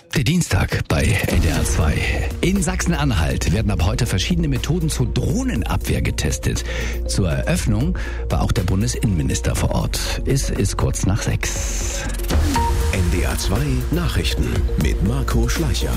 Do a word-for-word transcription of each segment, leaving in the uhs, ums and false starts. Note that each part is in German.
Der Dienstag bei N D R zwei. In Sachsen-Anhalt werden ab heute verschiedene Methoden zur Drohnenabwehr getestet. Zur Eröffnung war auch der Bundesinnenminister vor Ort. Es ist kurz nach sechs. N D R zwei Nachrichten mit Marco Schleicher.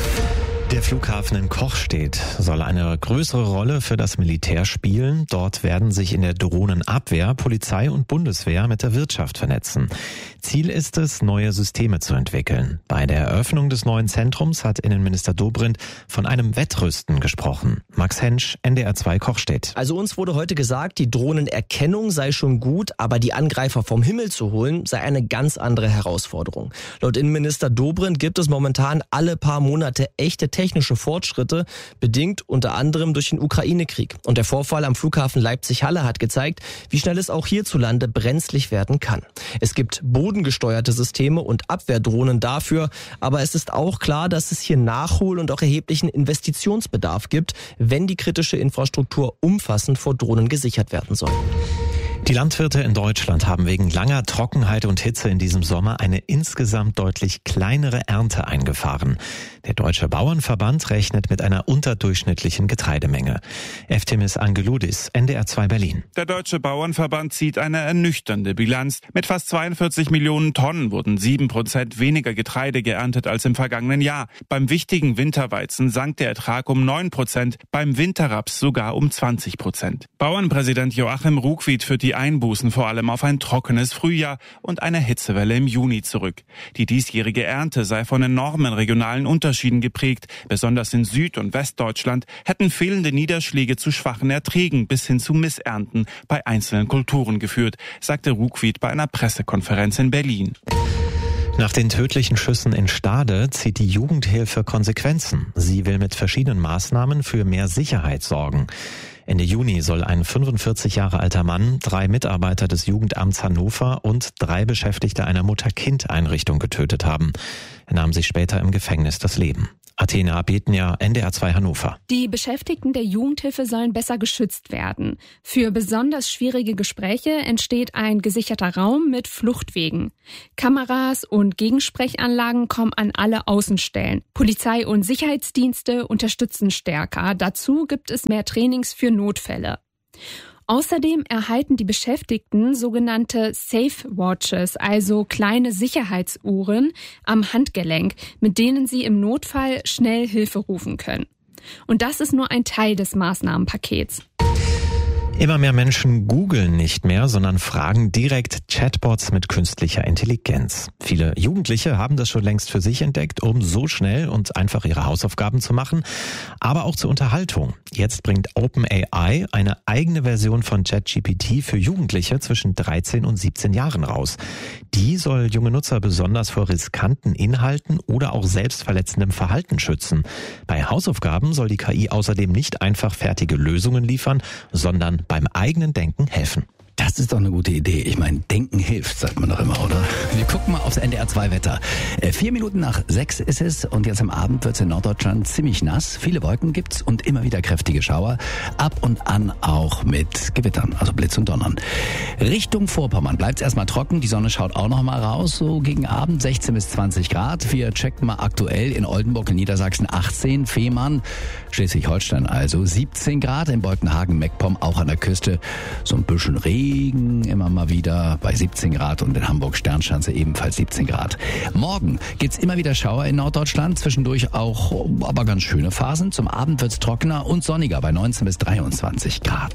Der Flughafen in Kochstedt soll eine größere Rolle für das Militär spielen. Dort werden sich in der Drohnenabwehr Polizei und Bundeswehr mit der Wirtschaft vernetzen. Ziel ist es, neue Systeme zu entwickeln. Bei der Eröffnung des neuen Zentrums hat Innenminister Dobrindt von einem Wettrüsten gesprochen. Max Hensch, N D R zwei Kochstedt. Also uns wurde heute gesagt, die Drohnenerkennung sei schon gut, aber die Angreifer vom Himmel zu holen, sei eine ganz andere Herausforderung. Laut Innenminister Dobrindt gibt es momentan alle paar Monate echte technische Fortschritte, bedingt unter anderem durch den Ukraine-Krieg. Und der Vorfall am Flughafen Leipzig-Halle hat gezeigt, wie schnell es auch hierzulande brenzlig werden kann. Es gibt bodengesteuerte Systeme und Abwehrdrohnen dafür, aber es ist auch klar, dass es hier Nachhol- und auch erheblichen Investitionsbedarf gibt, wenn die kritische Infrastruktur umfassend vor Drohnen gesichert werden soll. Die Landwirte in Deutschland haben wegen langer Trockenheit und Hitze in diesem Sommer eine insgesamt deutlich kleinere Ernte eingefahren. Der Deutsche Bauernverband rechnet mit einer unterdurchschnittlichen Getreidemenge. Eftimis Angeloudis, N D R zwei Berlin. Der Deutsche Bauernverband zieht eine ernüchternde Bilanz. Mit fast zweiundvierzig Millionen Tonnen wurden sieben Prozent weniger Getreide geerntet als im vergangenen Jahr. Beim wichtigen Winterweizen sank der Ertrag um neun Prozent, beim Winterraps sogar um zwanzig Prozent. Bauernpräsident Joachim Ruckwied führt die Einbußen vor allem auf ein trockenes Frühjahr und eine Hitzewelle im Juni zurück. Die diesjährige Ernte sei von enormen regionalen Unterschieden geprägt. Besonders in Süd- und Westdeutschland hätten fehlende Niederschläge zu schwachen Erträgen bis hin zu Missernten bei einzelnen Kulturen geführt, sagte Ruckwied bei einer Pressekonferenz in Berlin. Nach den tödlichen Schüssen in Stade zieht die Jugendhilfe Konsequenzen. Sie will mit verschiedenen Maßnahmen für mehr Sicherheit sorgen. Ende Juni soll ein fünfundvierzig Jahre alter Mann drei Mitarbeiter des Jugendamts Hannover und drei Beschäftigte einer Mutter-Kind-Einrichtung getötet haben. Er nahm sich später im Gefängnis das Leben. Athena Betnia, N D R zwei Hannover. Die Beschäftigten der Jugendhilfe sollen besser geschützt werden. Für besonders schwierige Gespräche entsteht ein gesicherter Raum mit Fluchtwegen. Kameras und Gegensprechanlagen kommen an alle Außenstellen. Polizei und Sicherheitsdienste unterstützen stärker. Dazu gibt es mehr Trainings für Notfälle. Außerdem erhalten die Beschäftigten sogenannte Safe Watches, also kleine Sicherheitsuhren am Handgelenk, mit denen sie im Notfall schnell Hilfe rufen können. Und das ist nur ein Teil des Maßnahmenpakets. Immer mehr Menschen googeln nicht mehr, sondern fragen direkt Chatbots mit künstlicher Intelligenz. Viele Jugendliche haben das schon längst für sich entdeckt, um so schnell und einfach ihre Hausaufgaben zu machen, aber auch zur Unterhaltung. Jetzt bringt OpenAI eine eigene Version von ChatGPT für Jugendliche zwischen dreizehn und siebzehn Jahren raus. Die soll junge Nutzer besonders vor riskanten Inhalten oder auch selbstverletzendem Verhalten schützen. Bei Hausaufgaben soll die K I außerdem nicht einfach fertige Lösungen liefern, sondern beim eigenen Denken helfen. Das ist doch eine gute Idee. Ich meine, Denken hilft, sagt man doch immer, oder? Wir gucken mal aufs N D R zwei Wetter. Äh, vier Minuten nach sechs ist es und jetzt am Abend wird es in Norddeutschland ziemlich nass. Viele Wolken gibt's und immer wieder kräftige Schauer. Ab und an auch mit Gewittern, also Blitz und Donnern. Richtung Vorpommern bleibt es erstmal trocken. Die Sonne schaut auch noch mal raus, so gegen Abend sechzehn bis zwanzig Grad. Wir checken mal aktuell in Oldenburg in Niedersachsen achtzehn, Fehmarn, Schleswig-Holstein also siebzehn Grad. In Boltenhagen, Meckpomm auch an der Küste so ein bisschen Regen. Immer mal wieder bei siebzehn Grad und in Hamburg Sternschanze ebenfalls siebzehn Grad. Morgen gibt's immer wieder Schauer in Norddeutschland, zwischendurch auch aber ganz schöne Phasen. Zum Abend wird's trockener und sonniger bei neunzehn bis dreiundzwanzig Grad.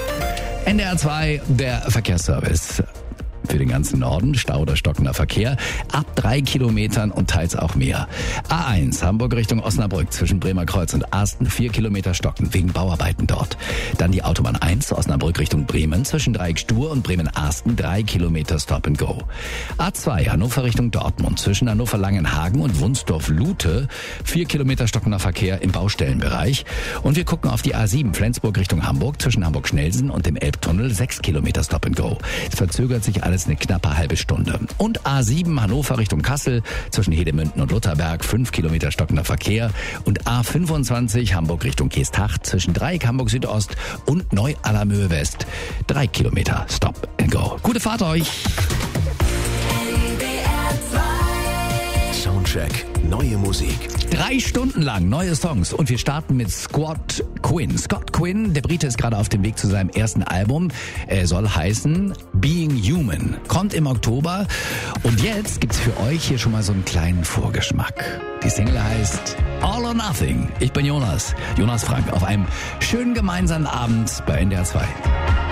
N D R zwei, der Verkehrsservice. Für den ganzen Norden Stau oder stockender Verkehr ab drei Kilometern und teils auch mehr. A eins Hamburg Richtung Osnabrück zwischen Bremerkreuz und Asten vier Kilometer stocken wegen Bauarbeiten dort. Dann die Autobahn eins Osnabrück Richtung Bremen zwischen Dreieck-Stur und Bremen-Asten drei Kilometer Stop and Go. A zwei Hannover Richtung Dortmund zwischen Hannover-Langenhagen und Wunsdorf-Lute vier Kilometer stockender Verkehr im Baustellenbereich. Und wir gucken auf die A sieben Flensburg Richtung Hamburg zwischen Hamburg-Schnelsen und dem Elbtunnel sechs Kilometer Stop and Go. Es verzögert sich alles eine knappe halbe Stunde. Und A sieben Hannover Richtung Kassel zwischen Hedemünden und Lutherberg fünf Kilometer stockender Verkehr. Und A fünfundzwanzig Hamburg Richtung Geesthacht zwischen Dreieck Hamburg Südost und Neu-Allermöhe West drei Kilometer Stop and Go. Gute Fahrt euch! Soundcheck. Soundcheck. Neue Musik. Drei Stunden lang neue Songs und wir starten mit Scott Quinn. Scott Quinn, der Brite, ist gerade auf dem Weg zu seinem ersten Album. Er soll heißen Being Human. Kommt im Oktober und jetzt gibt's für euch hier schon mal so einen kleinen Vorgeschmack. Die Single heißt All or Nothing. Ich bin Jonas, Jonas Frank, auf einem schönen gemeinsamen Abend bei N D R zwei.